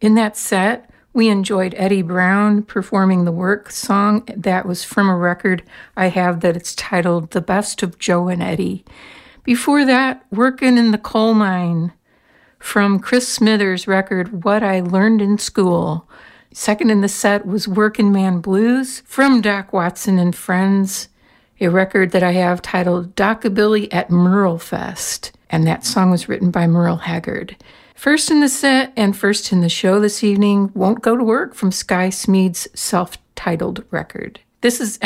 In that set, we enjoyed Eddie Brown performing the Work song that was from a record I have that it's titled The Best of Joe and Eddie. Before that, Workin' in the Coal Mine from Chris Smithers' record What I Learned in School. Second in the set was Workin' Man Blues from Doc Watson and Friends, a record that I have titled Dockabilly at Merle Fest, and that song was written by Merle Haggard. First in the set and first in the show this evening, Won't Go to Work from Sky Smead's self-titled record. This is